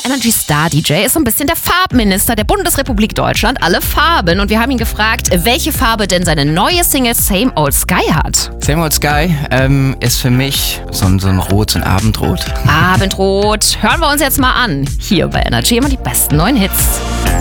Energy Star DJ ist so ein bisschen der Farbminister der Bundesrepublik Deutschland, alle Farben. Und wir haben ihn gefragt, welche Farbe denn seine neue Single Same Old Sky hat. Same Old Sky ist für mich so ein Rot, so ein Abendrot. Abendrot. Hören wir uns jetzt mal an. Hier bei Energy immer die besten neuen Hits.